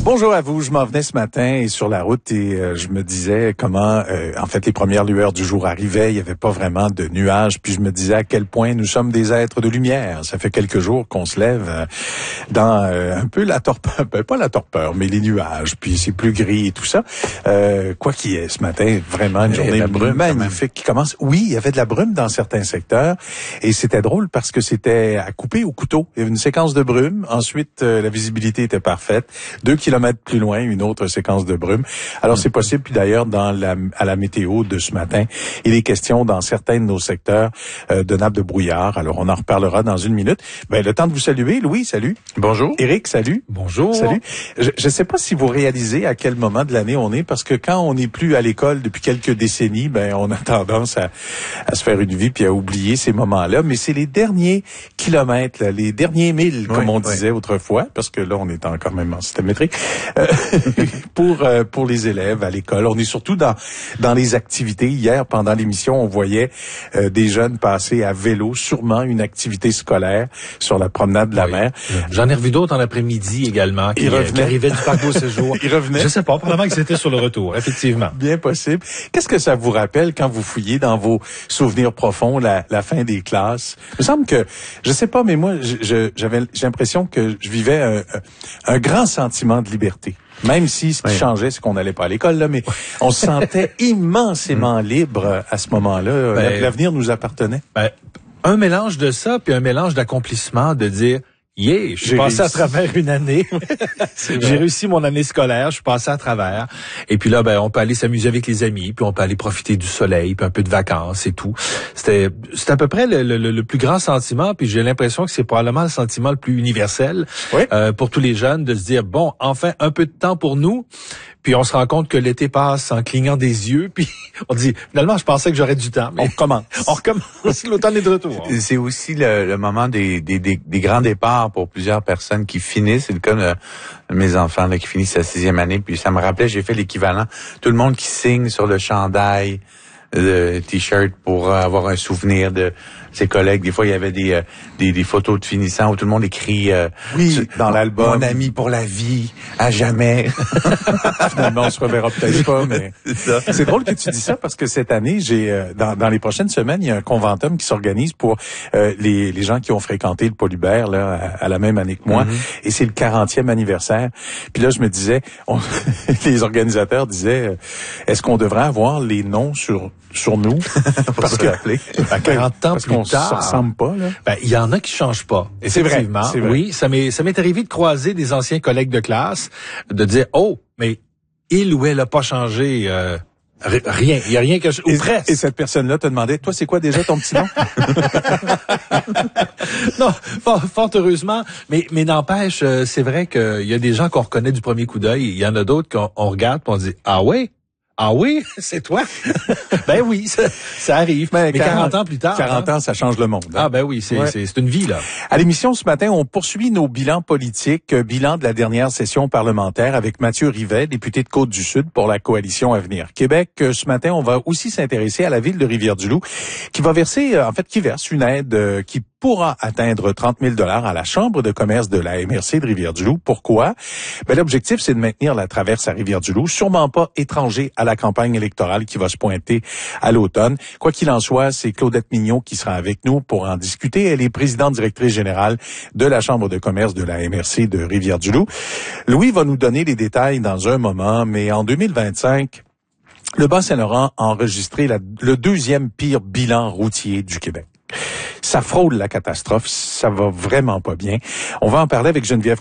Bonjour à vous, je m'en venais ce matin et sur la route et je me disais comment, en fait, les premières lueurs du jour arrivaient, il n'y avait pas vraiment de nuages, puis je me disais à quel point nous sommes des êtres de lumière. Ça fait quelques jours qu'on se lève dans un peu la torpeur, pas la torpeur, mais les nuages, puis c'est plus gris et tout ça. Quoi qu'il y ait ce matin, vraiment une journée magnifique qui commence. Oui, il y avait de la brume dans certains secteurs et c'était drôle parce que c'était à couper au couteau. Il y avait une séquence de brume, ensuite la visibilité était parfaite. 2 kilomètres plus loin, une autre séquence de brume. Alors, c'est possible, puis d'ailleurs, à la météo de ce matin, il est question dans certains de nos secteurs de nappes de brouillard. Alors, on en reparlera dans une minute. Ben, le temps de vous saluer. Louis, salut. Bonjour. Éric, salut. Bonjour. Salut. Je ne sais pas si vous réalisez à quel moment de l'année on est, parce que quand on n'est plus à l'école depuis quelques décennies, ben, on a tendance à se faire une vie puis à oublier ces moments-là. Mais c'est les derniers kilomètres, là, les derniers milles, comme on disait autrefois, parce que là, on est quand même en système métrique. Pour les élèves à l'école. On est surtout dans les activités. Hier, pendant l'émission, on voyait des jeunes passer à vélo, sûrement une activité scolaire sur la promenade de la mer. J'en ai revu d'autres en après-midi également qui arrivaient du parc au séjour. Ils revenaient. Je sais pas, probablement que c'était sur le retour, effectivement. Bien possible. Qu'est-ce que ça vous rappelle quand vous fouillez dans vos souvenirs profonds la fin des classes? Il me semble que, je sais pas, mais moi, j'ai l'impression que je vivais un grand sentiment de liberté. Même si ce qui changeait, c'est qu'on n'allait pas à l'école, là, mais on se sentait immensément libre à ce moment-là. L'avenir nous appartenait. Un mélange de ça, puis un mélange d'accomplissement, de dire... je suis passé à travers une année. J'ai réussi mon année scolaire, je suis passé à travers. Et puis là, on peut aller s'amuser avec les amis, puis on peut aller profiter du soleil, puis un peu de vacances et tout. C'était à peu près le plus grand sentiment, puis j'ai l'impression que c'est probablement le sentiment le plus universel pour tous les jeunes, de se dire, bon, enfin, un peu de temps pour nous. Puis on se rend compte que l'été passe en clignant des yeux, puis on dit, finalement, je pensais que j'aurais du temps. Mais on recommence, l'automne est de retour. C'est aussi le moment des grands départs pour plusieurs personnes qui finissent. C'est le cas de mes enfants là, qui finissent la 6e année. Puis ça me rappelait, j'ai fait l'équivalent. Tout le monde qui signe sur le chandail, le t-shirt pour avoir un souvenir de ses collègues. Des fois, il y avait des photos de finissants où tout le monde écrit dans l'album. Mon ami pour la vie, à jamais. Finalement, on se reverra peut-être pas, mais c'est drôle que tu dis ça parce que cette année, j'ai dans les prochaines semaines, il y a un conventum qui s'organise pour les gens qui ont fréquenté le Polybert là à la même année que moi, et c'est le 40e anniversaire. Puis là, je me disais, les organisateurs disaient, est-ce qu'on devrait avoir les noms sur nous parce que à 40 ans plus tard, ça ressemble pas là. Il y en a qui changent pas. Effectivement. C'est vrai. Oui, ça m'est arrivé de croiser des anciens collègues de classe, de dire mais il ou elle a pas changé rien, il y a rien que ou presque. Et cette personne-là te demandait, toi c'est quoi déjà ton petit nom? Non, fort heureusement, mais n'empêche, c'est vrai qu'il y a des gens qu'on reconnaît du premier coup d'œil, il y en a d'autres qu'on regarde et on dit ah oui, c'est toi? Ben oui, ça arrive. Mais 40 ans plus tard. 40 ans, ça change le monde. Hein? Ah ben oui, c'est une vie, là. À l'émission ce matin, on poursuit nos bilans politiques, bilan de la dernière session parlementaire avec Mathieu Rivet, député de Côte-du-Sud pour la coalition Avenir Québec. Ce matin, on va aussi s'intéresser à la ville de Rivière-du-Loup, qui verse une aide qui pourra atteindre 30 000 $ à la Chambre de commerce de la MRC de Rivière-du-Loup. Pourquoi? L'objectif, c'est de maintenir la traverse à Rivière-du-Loup, sûrement pas étranger à la campagne électorale qui va se pointer à l'automne. Quoi qu'il en soit, c'est Claudette Mignon qui sera avec nous pour en discuter. Elle est présidente directrice générale de la Chambre de commerce de la MRC de Rivière-du-Loup. Louis va nous donner les détails dans un moment, mais en 2025, le Bas-Saint-Laurent a enregistré le 2e pire bilan routier du Québec. Ça frôle la catastrophe, ça va vraiment pas bien. On va en parler avec Geneviève